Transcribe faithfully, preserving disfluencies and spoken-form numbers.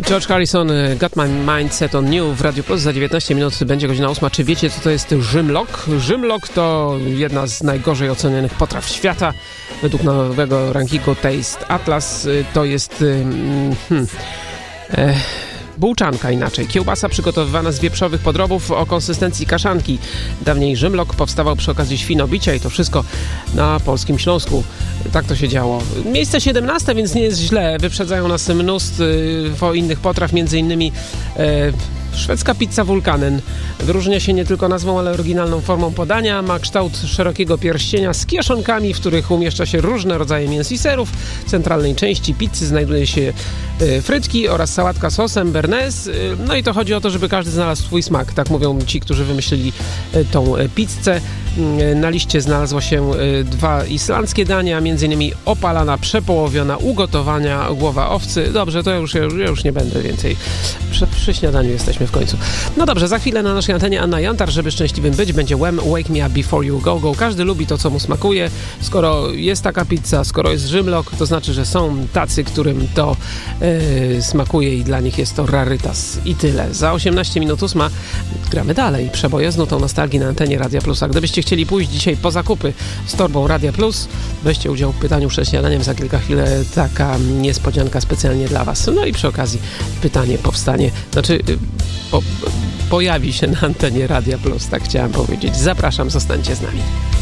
George Harrison, Got My Mind Set On You w Radio Plus. Za dziewiętnaście minut będzie godzina ósma. Czy wiecie, co to jest Rzymlok? Rzymlok to jedna z najgorzej ocenionych potraw świata. Według nowego rankingu Taste Atlas to jest... Hmm, eh, bułczanka inaczej. Kiełbasa przygotowywana z wieprzowych podrobów o konsystencji kaszanki. Dawniej Rzymlok powstawał przy okazji świnobicia i to wszystko na polskim Śląsku. Tak to się działo. Miejsce siedemnaste, więc nie jest źle. Wyprzedzają nas mnóstwo innych potraw, między innymi e, szwedzka pizza Vulkanen. Wyróżnia się nie tylko nazwą, ale oryginalną formą podania. Ma kształt szerokiego pierścienia z kieszonkami, w których umieszcza się różne rodzaje mięs i serów. W centralnej części pizzy znajduje się e, frytki oraz sałatka sosem bearnaise. E, no i to chodzi o to, żeby każdy znalazł swój smak. Tak mówią ci, którzy wymyślili e, tą e, pizzę. E, na liście znalazło się e, dwa islandzkie dania, między innymi opalana, przepołowiona, ugotowania głowa owcy. Dobrze, to ja już, ja już nie będę więcej. Przy, przy śniadaniu jesteśmy w końcu. No dobrze, za chwilę na naszej antenie Anna Jantar. Żeby szczęśliwym być, będzie Wham! Wake Me Up Before You Go Go. Każdy lubi to, co mu smakuje. Skoro jest taka pizza, skoro jest Rzymlok, to znaczy, że są tacy, którym to yy, smakuje i dla nich jest to rarytas. I tyle. Za osiemnaście minut ósma gramy dalej. Przeboje z nutą nostalgii na antenie Radia Plus. A gdybyście chcieli pójść dzisiaj po zakupy z torbą Radia Plus, weźcie udział w pytaniu przed śniadaniem. Za kilka chwil taka niespodzianka specjalnie dla was. No i przy okazji pytanie powstanie. Znaczy... Yy, po, pojawi się na antenie Radia Plus, tak chciałam powiedzieć. Zapraszam, zostańcie z nami.